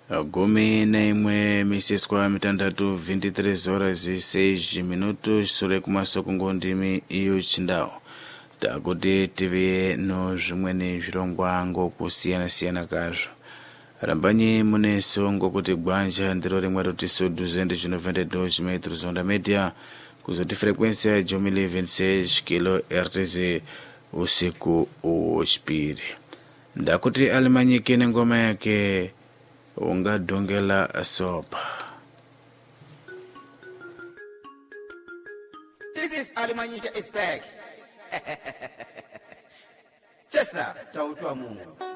Gumi na imwe miseswa mitandatu 23 horas e 6 minutos sore kumasoko ngondimi iyo chindao takuti tiviye no zvimweni zvirongwa ngokusiyana-siyana kazvo rambanyi muneso ngokuti gwanja ndiro rimwe rotiso 292 metros onda media kuzoti frequência de 1026 kHz usiku uchipiri ndakuti alimanyike ngoma yake ungadongela sopa. This is Alimanyika is back. Chesa, Tautua Mungu.